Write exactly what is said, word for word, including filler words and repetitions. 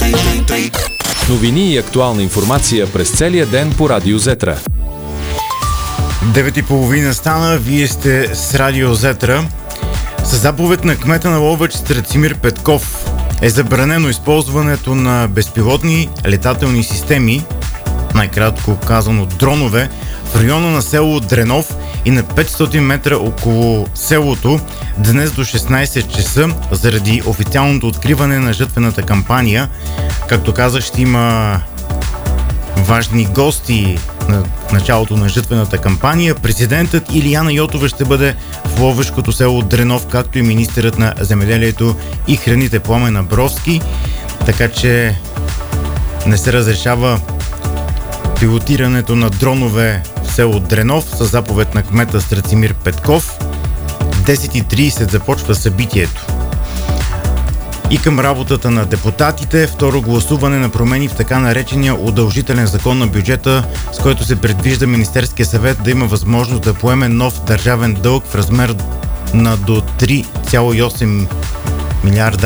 Новини и актуална информация през целия ден по Радио Зетра. девет и половина стана, вие сте с Радио Зетра. Със заповед на кмета на Ловеч Страцимир Петков е забранено използването на безпилотни летателни системи, най-кратко казано дронове, в района на село Дренов и на петстотин метра около селото днес до шестнайсет часа заради официалното откриване на жътвената кампания. Както казах, ще има важни гости на началото на жътвената кампания. Президентът Илияна Йотова ще бъде в ловешкото село Дренов, както и министърът на земеделието и храните Пламен Абровски, така че не се разрешава пилотирането на дронове в село Дренов със заповед на кмета Страцимир Петков. десет и трийсет започва събитието. И към работата на депутатите, второ гласуване на промени в така наречения удължителен закон на бюджета, с който се предвижда Министерския съвет да има възможност да поеме нов държавен дълг в размер на до три цяло и осем милиарда